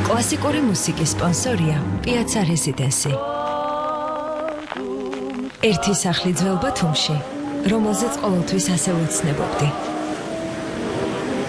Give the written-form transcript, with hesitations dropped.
კლასიკური მუსიკის სპონსორია Piazza Residency. ერთი სახლი ძველ ბათუმში, რომელზეც ყოველთვის ასე ვუცნებობდი.